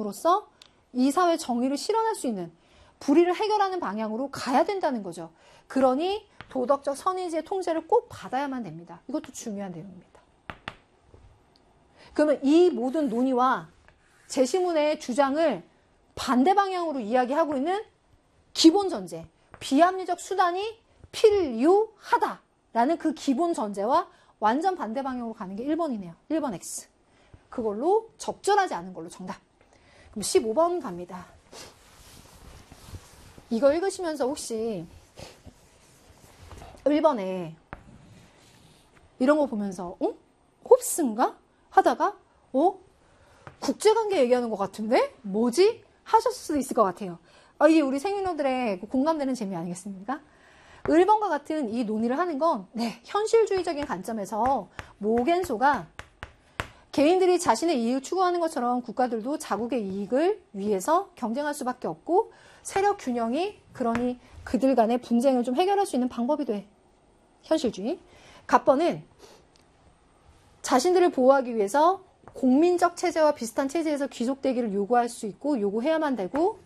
사람으로서 이 사회 정의를 실현할 수 있는, 불의를 해결하는 방향으로 가야 된다는 거죠. 그러니 도덕적 선의지의 통제를 꼭 받아야만 됩니다. 이것도 중요한 내용입니다. 그러면 이 모든 논의와 제시문의 주장을 반대 방향으로 이야기하고 있는 기본 전제, 비합리적 수단이 필요하다라는 그 기본 전제와 완전 반대 방향으로 가는 게 1번이네요. 1번 X. 그걸로 적절하지 않은 걸로 정답. 그럼 15번 갑니다. 이거 읽으시면서 혹시 1번에 이런 거 보면서 홉스인가? 하다가 국제관계 얘기하는 것 같은데? 뭐지? 하셨을 수도 있을 것 같아요. 이게 우리 생일러들의 공감되는 재미 아니겠습니까? 1번과 같은 이 논의를 하는 건 현실주의적인 관점에서 모겐소가 개인들이 자신의 이익을 추구하는 것처럼 국가들도 자국의 이익을 위해서 경쟁할 수밖에 없고 세력 균형이 그러니 그들 간의 분쟁을 좀 해결할 수 있는 방법이 돼. 현실주의. 갑번은 자신들을 보호하기 위해서 공민적 체제와 비슷한 체제에서 귀속되기를 요구할 수 있고 요구해야만 되고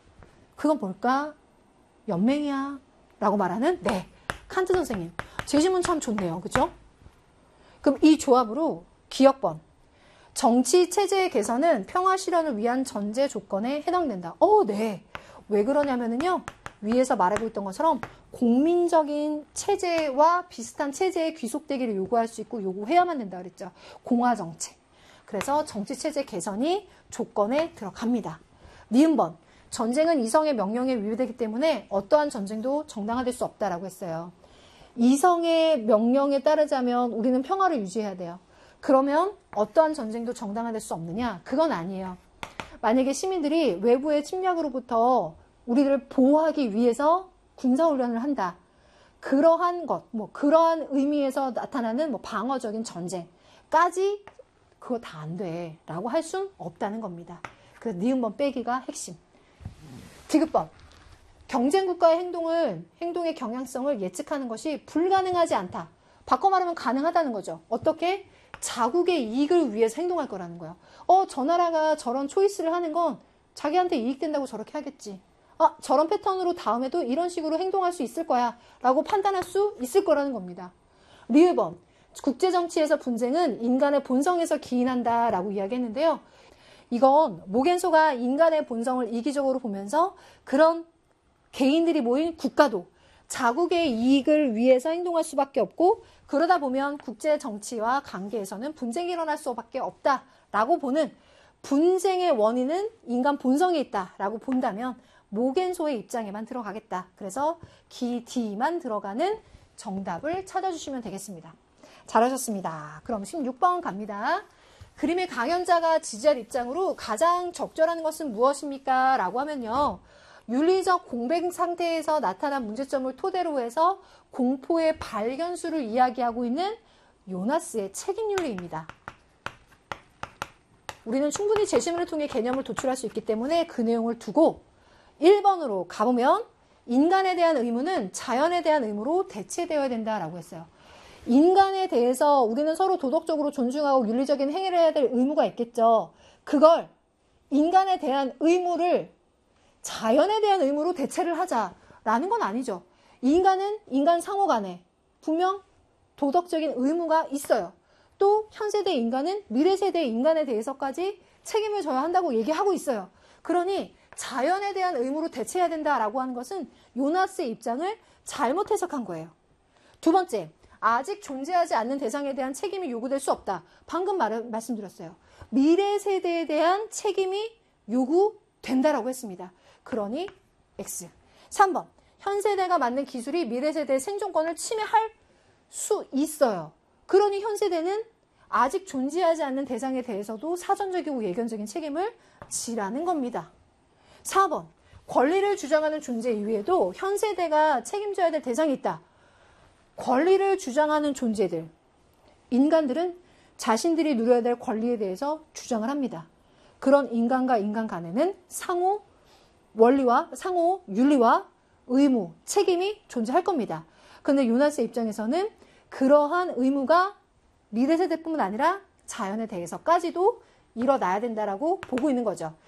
그건 뭘까? 연맹이야 라고 말하는 칸트 선생님. 제시문 참 좋네요. 그죠? 그럼 이 조합으로 기억번. 정치 체제의 개선은 평화 실현을 위한 전제 조건에 해당된다. 네. 왜 그러냐면은요. 위에서 말하고 있던 것처럼 공민적인 체제와 비슷한 체제에 귀속되기를 요구할 수 있고 요구해야만 된다 그랬죠. 공화 정책. 그래서 정치 체제 개선이 조건에 들어갑니다. 니은번. 전쟁은 이성의 명령에 위배되기 때문에 어떠한 전쟁도 정당화될 수 없다라고 했어요. 이성의 명령에 따르자면 우리는 평화를 유지해야 돼요. 그러면 어떠한 전쟁도 정당화될 수 없느냐? 그건 아니에요. 만약에 시민들이 외부의 침략으로부터 우리를 보호하기 위해서 군사훈련을 한다. 그러한 것, 그러한 의미에서 나타나는 방어적인 전쟁까지 그거 다 안 돼. 라고 할 순 없다는 겁니다. 그래서 니은번 빼기가 핵심. 디귿번. 경쟁국가의 행동의 경향성을 예측하는 것이 불가능하지 않다. 바꿔 말하면 가능하다는 거죠. 어떻게? 자국의 이익을 위해서 행동할 거라는 거예요. 저 나라가 저런 초이스를 하는 건 자기한테 이익된다고 저렇게 하겠지. 저런 패턴으로 다음에도 이런 식으로 행동할 수 있을 거야 라고 판단할 수 있을 거라는 겁니다. 리을번. 국제정치에서 분쟁은 인간의 본성에서 기인한다 라고 이야기했는데요. 이건 모겐소가 인간의 본성을 이기적으로 보면서 그런 개인들이 모인 국가도 자국의 이익을 위해서 행동할 수밖에 없고 그러다 보면 국제정치와 관계에서는 분쟁이 일어날 수밖에 없다라고 보는 분쟁의 원인은 인간 본성에 있다라고 본다면 모겐소의 입장에만 들어가겠다. 그래서 기 D만 들어가는 정답을 찾아주시면 되겠습니다. 잘하셨습니다. 그럼 16번 갑니다. 그림의 강연자가 지지할 입장으로 가장 적절한 것은 무엇입니까? 라고 하면요. 윤리적 공백 상태에서 나타난 문제점을 토대로 해서 공포의 발견수를 이야기하고 있는 요나스의 책임윤리입니다. 우리는 충분히 제시문을 통해 개념을 도출할 수 있기 때문에 그 내용을 두고 1번으로 가보면 인간에 대한 의무는 자연에 대한 의무로 대체되어야 된다라고 했어요. 인간에 대해서 우리는 서로 도덕적으로 존중하고 윤리적인 행위를 해야 될 의무가 있겠죠. 그걸 인간에 대한 의무를 자연에 대한 의무로 대체를 하자라는 건 아니죠. 인간은 인간 상호 간에 분명 도덕적인 의무가 있어요. 또 현 세대 인간은 미래 세대 인간에 대해서까지 책임을 져야 한다고 얘기하고 있어요. 그러니 자연에 대한 의무로 대체해야 된다라고 하는 것은 요나스의 입장을 잘못 해석한 거예요. 두 번째, 아직 존재하지 않는 대상에 대한 책임이 요구될 수 없다. 방금 말씀드렸어요. 미래 세대에 대한 책임이 요구된다라고 했습니다. 그러니 X. 3번. 현 세대가 만든 기술이 미래 세대의 생존권을 침해할 수 있어요. 그러니 현 세대는 아직 존재하지 않는 대상에 대해서도 사전적이고 예견적인 책임을 지라는 겁니다. 4번. 권리를 주장하는 존재 이외에도 현 세대가 책임져야 될 대상이 있다. 권리를 주장하는 존재들, 인간들은 자신들이 누려야 될 권리에 대해서 주장을 합니다. 그런 인간과 인간 간에는 상호 원리와 상호 윤리와 의무, 책임이 존재할 겁니다. 그런데 요나스의 입장에서는 그러한 의무가 미래 세대뿐만 아니라 자연에 대해서까지도 일어나야 된다라고 보고 있는 거죠.